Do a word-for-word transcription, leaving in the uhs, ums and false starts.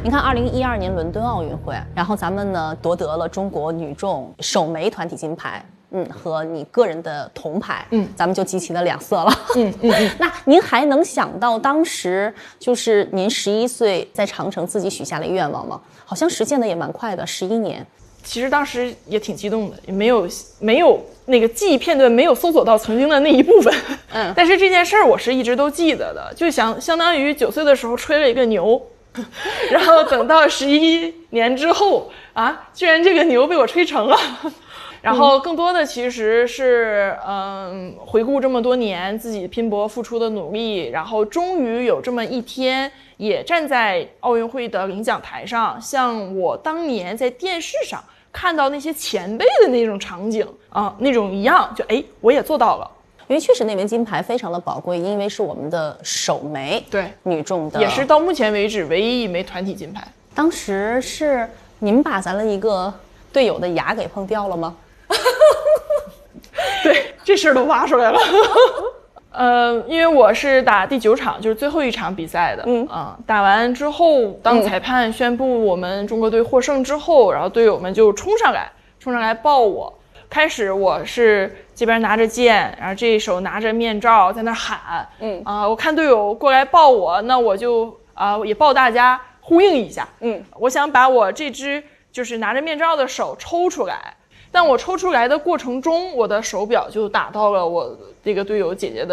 你看，二零一二年伦敦奥运会，然后咱们呢夺得了中国女重首枚团体金牌。嗯，和你个人的铜牌，嗯，咱们就集齐了两色了。嗯嗯嗯。那您还能想到当时就是您十一岁在长城自己许下了愿望吗？好像实现的也蛮快的，十一年。 其实当时也挺激动的，也没有没有那个记忆片段没有搜索到曾经的那一部分。嗯，但是这件事儿我是一直都记得的，就想相当于九岁的时候吹了一个牛。然后等到十一年之后啊，居然这个牛被我吹成了。然后更多的其实是嗯，回顾这么多年自己拼搏付出的努力，然后终于有这么一天也站在奥运会的领奖台上，像我当年在电视上看到那些前辈的那种场景啊，那种一样，就哎我也做到了。 因为确实那枚金牌非常的宝贵，因为是我们的首枚对女重的， 也是到目前为止唯一一枚团体金牌。 当时是您把咱了一个队友的牙给碰掉了吗？ 对，这事儿都挖出来了。呃，因为我是打第九场，就是最后一场比赛的。嗯啊、呃，打完之后，当裁判宣布我们中国队获胜之后，嗯、然后队友们就冲上来，冲上来抱我。开始我是这边拿着剑，然后这一手拿着面罩在那喊。嗯啊、呃，我看队友过来抱我，那我就啊、呃、也抱大家呼应一下。嗯，我想把我这只就是拿着面罩的手抽出来。但我抽出来的过程中，我的手表就打到了我这个队友姐姐的